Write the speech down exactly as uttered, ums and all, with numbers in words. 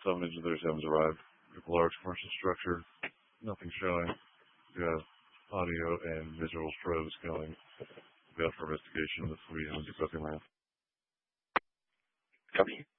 some engineers haven't arrived. We have a large commercial structure, nothing showing. We have audio and visual strobes going. We have for investigation. That's what we have to do. Copy.